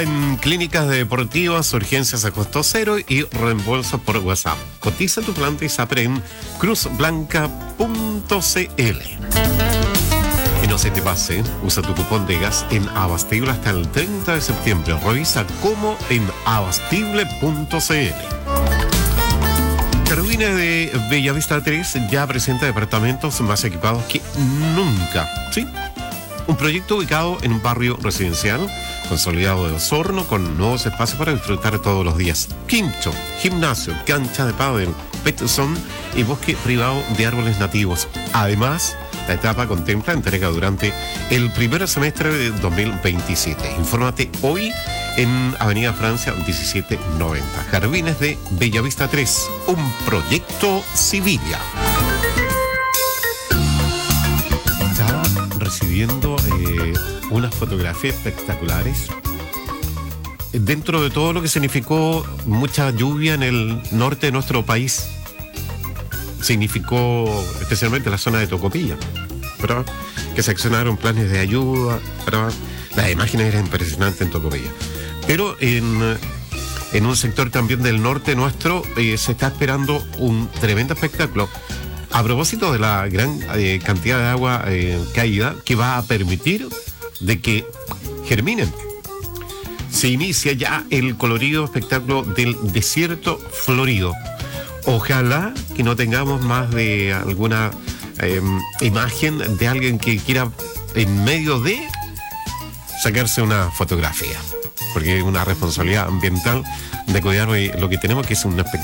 Ahora en clínicas deportivas, urgencias a costo cero y reembolsos por WhatsApp. Cotiza tu planta ISAPRE en cruzblanca.cl. Y no se te pase, usa tu cupón de gas en Abastible hasta el 30 de septiembre. Revisa cómo en abastible.cl. Carolina de Bellavista 3 ya presenta departamentos más equipados que nunca, ¿sí? Un proyecto ubicado en un barrio residencial consolidado de Osorno con nuevos espacios para disfrutar todos los días. Quincho, gimnasio, cancha de pádel, pet zone y bosque privado de árboles nativos. Además, la etapa contempla entrega durante el primer semestre de 2027. Infórmate hoy en Avenida Francia 1790. Jardines de Bellavista 3, un proyecto Sevilla. Estaba recibiendo unas fotografías espectaculares dentro de todo lo que significó mucha lluvia en el norte de nuestro país. Significó especialmente la zona de Tocopilla, ¿verdad? Que se accionaron planes de ayuda, ¿verdad? Las imágenes eran impresionantes en Tocopilla. Pero en un sector también del norte nuestro se está esperando un tremendo espectáculo a propósito de la gran cantidad de agua caída que va a permitir de que germinen. Se inicia ya el colorido espectáculo del desierto florido. Ojalá que no tengamos más de alguna imagen de alguien que quiera en medio de sacarse una fotografía, porque es una responsabilidad ambiental de cuidar lo que tenemos, que es un espectáculo.